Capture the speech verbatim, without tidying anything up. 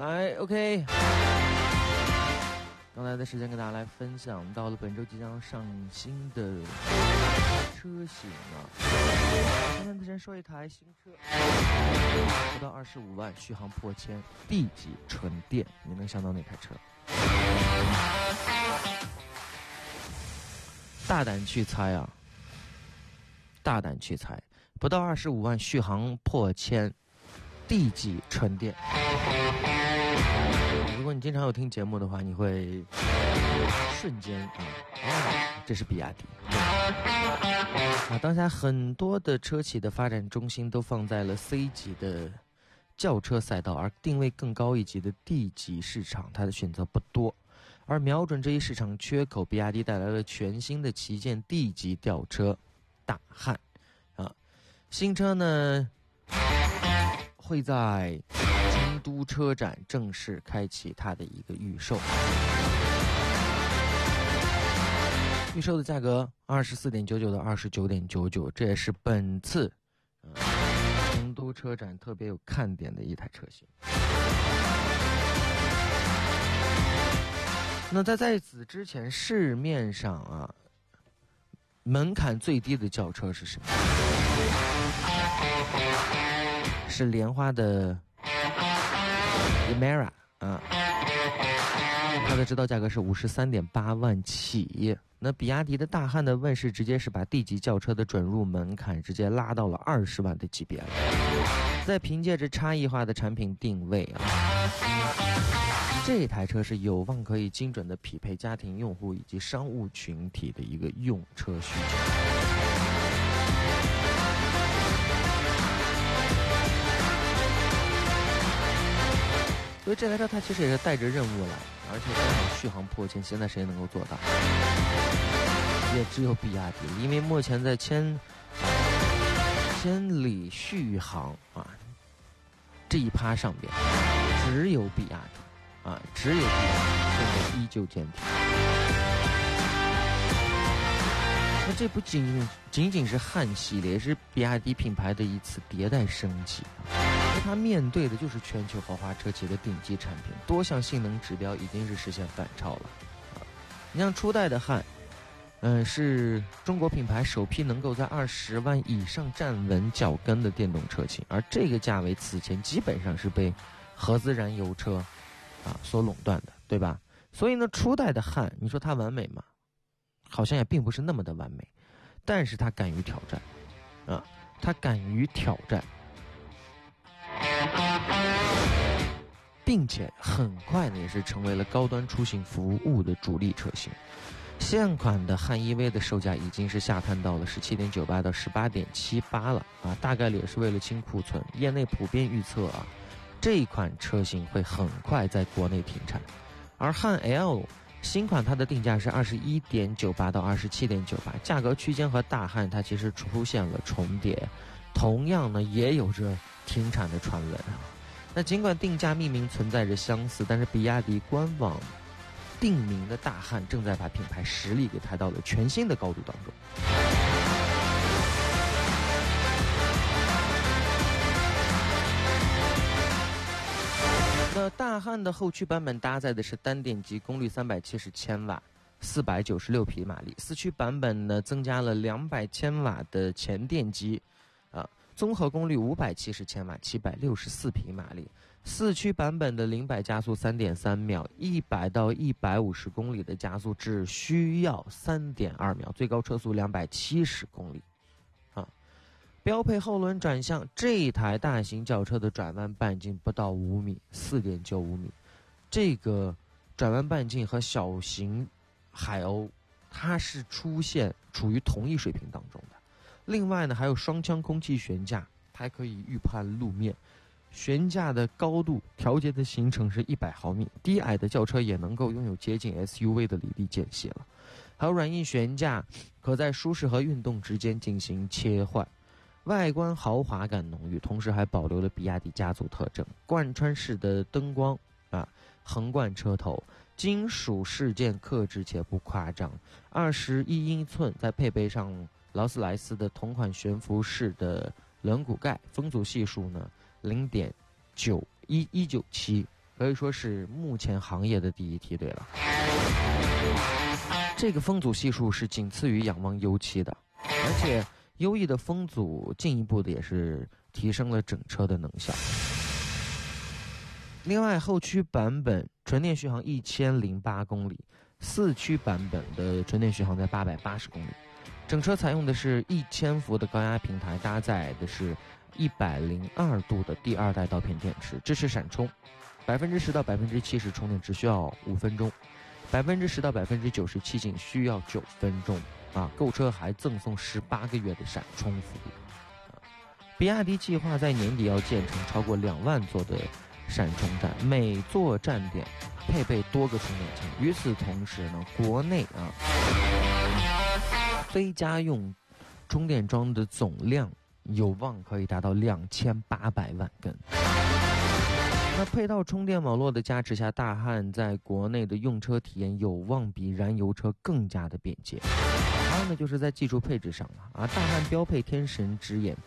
来 OK， 刚才的时间跟大家来分享到了本周即将上新的车型啊。今天先说一台新车，不到二十五万，续航破千 ，D 级纯电，你能想到哪台车？大胆去猜啊！大胆去猜，不到二十五万，续航破千 ，D 级纯电。如果你经常有听节目的话，你会瞬间啊，哦，这是比亚迪。啊，当下很多的车企的发展中心都放在了 C 级的轿车赛道，而定位更高一级的 D 级市场，它的选择不多。而瞄准这一市场缺口，比亚迪带来了全新的旗舰 D 级吊车大汉。啊，新车呢会在京都车展正式开启它的一个预售，预售的价格二十四点九九到二十九点九九，这也是本次、呃、京都车展特别有看点的一台车型。那在在此之前，市面上啊门槛最低的轿车是什么？是莲花的 Emera 啊，它的指导价格是五十三点八万起。那比亚迪的大汉的问世，直接是把 D 级轿车的准入门槛直接拉到了二十万的级别了。再凭借着差异化的产品定位啊，这台车是有望可以精准的匹配家庭用户以及商务群体的一个用车需求。所以这台车它其实也是带着任务来，而且刚好续航破千，现在谁能够做到？也只有比亚迪，因为目前在千千里续航啊这一趴上边，只有比亚迪啊，只有比亚迪现在依旧坚挺。那这不仅仅仅是汉系列，也是比亚迪品牌的一次迭代升级。它面对的就是全球豪华车企的顶级产品，多项性能指标已经是实现反超了。啊，你像初代的汉，嗯、呃，是中国品牌首批能够在二十万以上站稳脚跟的电动车型，而这个价位此前基本上是被合资燃油车啊所垄断的，对吧？所以呢，初代的汉，你说它完美吗？好像也并不是那么的完美，但是它敢于挑战，啊，它敢于挑战。并且很快呢，也是成为了高端出行服务的主力车型。现款的汉 E V 的售价已经是下探到了 十七点九八到 十八点七八 了啊，大概率也是为了清库存。业内普遍预测啊，这款车型会很快在国内停产。而汉 L 新款它的定价是 二十一点九八到 二十七点九八，价格区间和大汉它其实出现了重叠，同样呢也有着停产的传闻啊。那尽管定价命名存在着相似，但是比亚迪官网定名的大汉正在把品牌实力给抬到了全新的高度当中。那大汉的后驱版本搭载的是单电机，功率三百七十千瓦，四百九十六匹马力；四驱版本呢增加了两百千瓦的前电机，啊。综合功率五百七十千瓦，七百六十四匹马力。四驱版本的零百加速 三点三秒，一百到一百五十公里的加速只需要 三点二秒，最高车速两百七十公里。啊，标配后轮转向，这台大型轿车的转弯半径不到五米， 四点九五米。这个转弯半径和小型海鸥它是出现处于同一水平当中的。另外呢，还有双腔空气悬架，它还可以预判路面，悬架的高度调节的行程是一百毫米，低矮的轿车也能够拥有接近 S U V 的离地间隙了。还有软硬悬架，可在舒适和运动之间进行切换，外观豪华感浓郁，同时还保留了比亚迪家族特征，贯穿式的灯光啊，横贯车头，金属饰件克制且不夸张，二十一英寸，再配备上劳斯莱斯的同款悬浮式的轮毂盖，风阻系数呢零点九一一九七可以说是目前行业的第一梯队了。这个风阻系数是仅次于仰望 U 七的，而且优异的风阻进一步的也是提升了整车的能效。另外，后驱版本纯电续航一千零八公里，四驱版本的纯电续航在八百八十公里。整车采用的是一千伏的高压平台，搭载的是一百零二度的第二代刀片电池，支持闪充，百分之十到百分之七十充电只需要五分钟，百分之十到百分之九十七仅需要九分钟啊！购车还赠送十八个月的闪充服务。啊，比亚迪计划在年底要建成超过两万座的闪充站，每座站点配备多个充电枪。与此同时呢，国内啊非家用充电桩的总量有望可以达到两千八百万根。那配套充电网络的加持下，大汉在国内的用车体验有望比燃油车更加的便捷。还有呢，就是在技术配置上了啊，大汉标配天神之眼